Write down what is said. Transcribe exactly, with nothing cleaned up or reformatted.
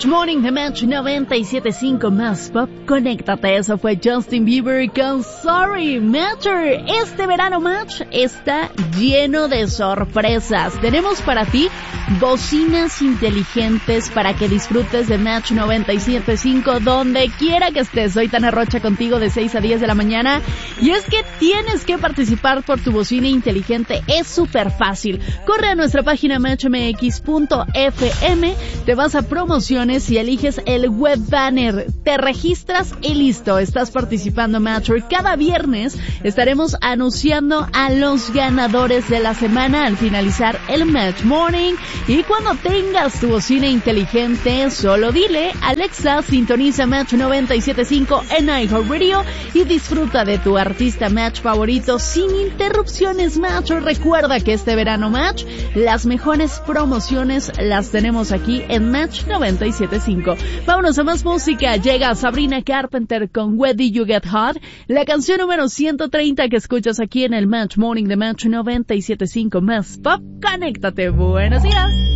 Match Morning de Match noventa y siete punto cinco más pop. Conéctate, eso fue Justin Bieber con Sorry. Matcher, este verano Match está lleno de sorpresas. Tenemos para ti bocinas inteligentes para que disfrutes de Match noventa y siete punto cinco donde quiera que estés. Soy Tana Rocha contigo de seis a diez de la mañana. Y es que tienes que participar por tu bocina inteligente. Es súper fácil. Corre a nuestra página match m x punto f m, te vas a promociones y eliges el web banner. Te registras y listo. Estás participando, Matcher. Cada viernes estaremos anunciando a los ganadores de la semana al finalizar el Match Morning. Y cuando tengas tu bocina inteligente, solo dile: Alexa, sintoniza Match noventa y siete punto cinco en iHeartRadio y disfruta de tu artista Match favorito sin interrupciones. Match, recuerda que este verano Match, las mejores promociones las tenemos aquí en Match noventa y siete punto cinco. Vámonos a más música. Llega Sabrina Carpenter con Where Did You Get Hot, la canción número ciento treinta que escuchas aquí en el Match Morning de Match noventa y siete punto cinco más pop. Conéctate. Buenos días.